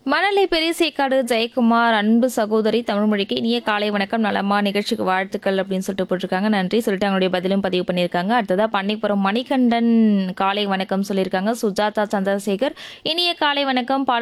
மணலை பெரியசேக்காடு ஜெயக்குமார் அன்பு சகோதரி தமிழ்மொழிக்கு இனிய காலை வணக்கம் நலமா நிகழ்ச்சிக்கு வாழ்த்துக்கள் அப்படின்னு சொல்லிட்டு போட்டிருக்காங்க. நன்றி சொல்லிட்டு அவங்களுடைய பதிலும் பதிவு பண்ணியிருக்காங்க. அடுத்ததா பண்ணிப்புறம் மணிகண்டன் காலை வணக்கம் சொல்லியிருக்காங்க. சுஜாதா சந்திரசேகர் இனிய காலை வணக்கம்.